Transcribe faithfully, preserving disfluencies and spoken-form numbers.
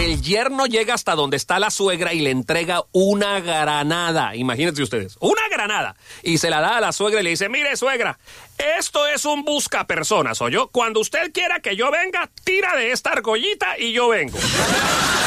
el yerno llega hasta donde está la suegra y le entrega una granada. Imagínense ustedes, una granada. Y se la da a la suegra y le dice, mire suegra, esto es un buscapersonas, ¿oyó? Cuando usted quiera que yo venga, tira de esta argollita y yo vengo.